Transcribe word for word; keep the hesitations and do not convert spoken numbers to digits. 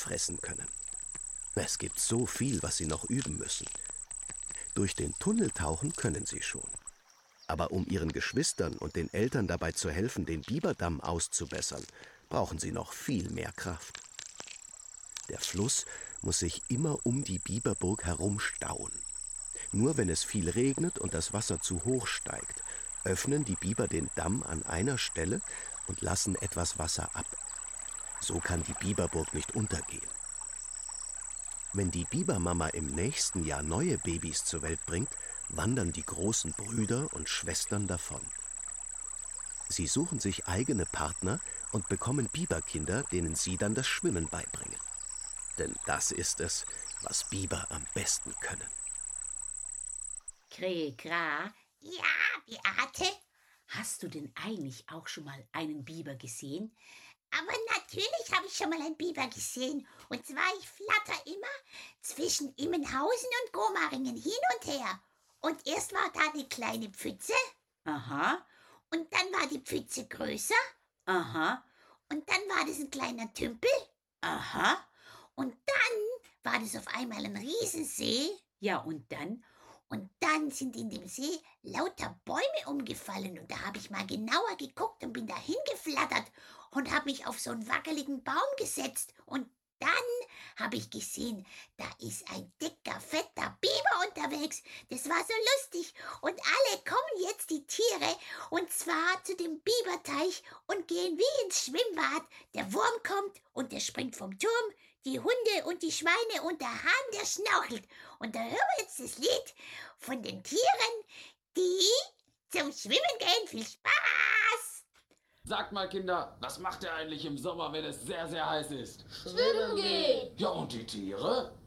fressen können. Es gibt so viel, was sie noch üben müssen. Durch den Tunnel tauchen können sie schon. Aber um ihren Geschwistern und den Eltern dabei zu helfen, den Biberdamm auszubessern, brauchen sie noch viel mehr Kraft. Der Fluss muss sich immer um die Biberburg herum stauen. Nur wenn es viel regnet und das Wasser zu hoch steigt, öffnen die Biber den Damm an einer Stelle und lassen etwas Wasser ab. So kann die Biberburg nicht untergehen. Wenn die Bibermama im nächsten Jahr neue Babys zur Welt bringt, wandern die großen Brüder und Schwestern davon. Sie suchen sich eigene Partner und bekommen Biberkinder, denen sie dann das Schwimmen beibringen. Denn das ist es, was Biber am besten können. Krähe, Kra, Ja, Beate, hast du denn eigentlich auch schon mal einen Biber gesehen? aber natürlich habe ich schon mal einen Biber gesehen. Und zwar, ich flatter immer zwischen Immenhausen und Gomaringen hin und her. Und erst war da eine kleine Pfütze Aha, und dann war die Pfütze größer aha, und dann war das ein kleiner Tümpel aha. und dann war das auf einmal ein Riesensee. Ja, und dann? Und dann sind in dem See lauter Bäume umgefallen und da habe ich mal genauer geguckt und bin da hingeflattert und habe mich auf so einen wackeligen Baum gesetzt. Und dann habe ich gesehen, da ist ein dicker, fetter Biber unterwegs. Das war so lustig. Und alle kommen jetzt, die Tiere, und zwar zu dem Biberteich und gehen wie ins Schwimmbad. Der Wurm kommt und der springt vom Turm, die Hunde und die Schweine und der Hahn, der schnorchelt. Und da hören wir jetzt das Lied von den Tieren, die zum Schwimmen gehen. Viel Spaß! Sagt mal, Kinder, was macht ihr eigentlich im Sommer, wenn es sehr, sehr heiß ist? Schwimmen gehen. Ja, und die Tiere?